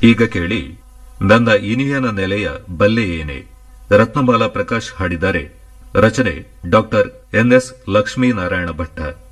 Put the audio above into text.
ಈಗ ಕೇಳಿ ನನ್ನ ಇನಿಯನ ನೆಲೆಯ ಬಲ್ಲೆ ಏನೆ. ರತ್ನಮಾಲಾ ಪ್ರಕಾಶ್ ಹಾಡಿದ್ದಾರೆ. ರಚನೆ doctor N S Lakshminarayana Bhatta.